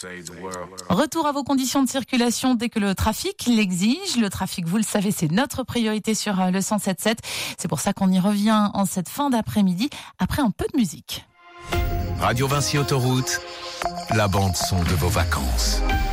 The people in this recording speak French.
Retour à vos conditions de circulation dès que le trafic l'exige. Le trafic, vous le savez, c'est notre priorité sur le 107.7. C'est pour ça qu'on y revient en cette fin d'après-midi après un peu de musique. Radio Vinci Autoroute, la bande son de vos vacances.